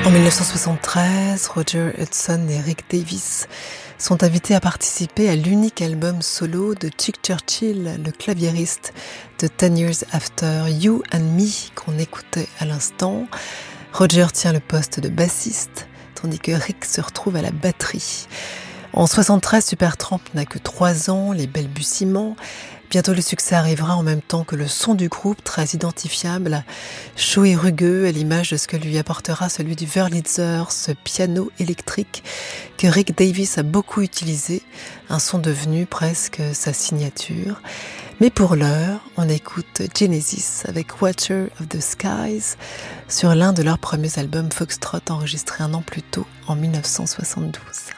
En 1973, Roger Hudson et Rick Davies sont invités à participer à l'unique album solo de Chick Churchill, le claviériste de 10 Years After You and Me qu'on écoutait à l'instant. Roger tient le poste de bassiste, tandis que Rick se retrouve à la batterie. En 73, Supertramp n'a que 3 ans, les balbutiements. Bientôt le succès arrivera en même temps que le son du groupe, très identifiable, chaud et rugueux, à l'image de ce que lui apportera celui du Wurlitzer, ce piano électrique que Rick Davies a beaucoup utilisé, un son devenu presque sa signature. Mais pour l'heure, on écoute Genesis avec Watcher of the Skies sur l'un de leurs premiers albums Foxtrot enregistré un an plus tôt, en 1972.